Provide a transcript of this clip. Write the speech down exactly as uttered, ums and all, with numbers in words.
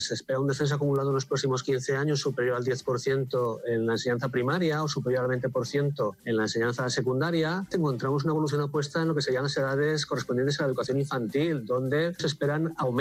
Se espera un descenso acumulado en los próximos quince años superior al diez por ciento en la enseñanza primaria o superior al veinte por ciento en la enseñanza secundaria. Encontramos una evolución opuesta en lo que serían las edades correspondientes a la educación infantil, donde se esperan aumentos